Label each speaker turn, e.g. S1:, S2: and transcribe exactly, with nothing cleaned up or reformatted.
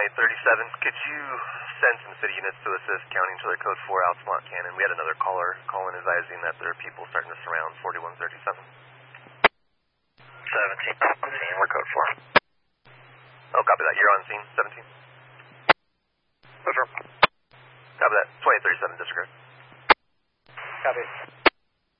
S1: twenty-eight thirty-seven, could you send some city units to assist County Killer Code four Altamont Cannon? We had another caller calling advising that there are people starting to surround forty-one thirty-seven.
S2: seventeen, on scene, we're code four.
S1: Oh, copy that. You're on scene, seventeen.
S2: Over.
S1: Copy that. twenty-eight thirty-seven, disregard.
S2: Copy.